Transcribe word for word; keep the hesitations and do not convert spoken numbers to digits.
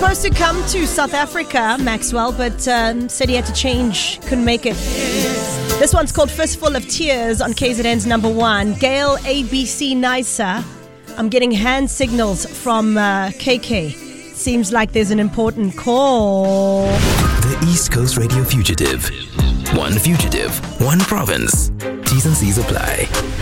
supposed to come to South Africa, Maxwell, but um, said he had to change, couldn't make it. This one's called Fistful of Tears on K Z N's number one. Gail A B C Nicer. I'm getting hand signals from uh, K K. Seems like there's an important call. The East Coast Radio Fugitive. One fugitive, one province. T's and C's apply.